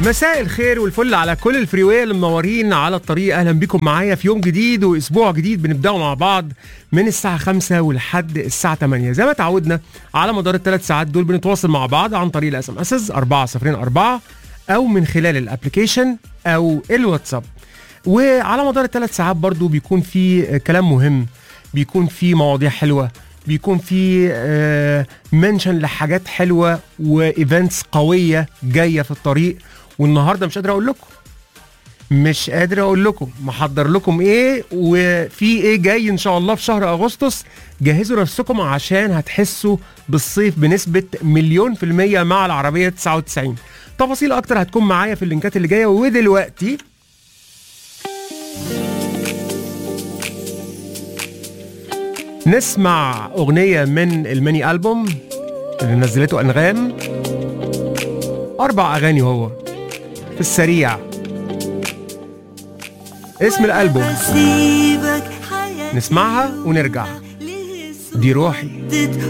مساء الخير والفل على كل الفريوية اللي منورين على الطريق. اهلا بكم معايا في يوم جديد واسبوع جديد بنبداه مع بعض من الساعة 5 ولحد الساعة 8 زي ما تعودنا. على مدار الثلاث ساعات دول بنتواصل مع بعض عن طريق الاس ام اس 404 او من خلال الابليكيشن او الواتساب. وعلى مدار الثلاث ساعات برضو بيكون في كلام مهم، بيكون في مواضيع حلوة، بيكون في منشن لحاجات حلوة وايفنتس قوية جاية في الطريق. والنهاردة مش قادر اقول لكم محضر لكم ايه وفي ايه جاي ان شاء الله في شهر اغسطس. جهزوا نفسكم عشان هتحسوا بالصيف بنسبة 100% مع العربية 99. تفاصيل اكتر هتكون معايا في اللينكات اللي جاية. ودلوقتي نسمع اغنية من الميني ألبوم اللي نزلته أنغام. 4 أغاني هو في السريع. اسم الألبوم نسمعها ونرجع. دي روحي.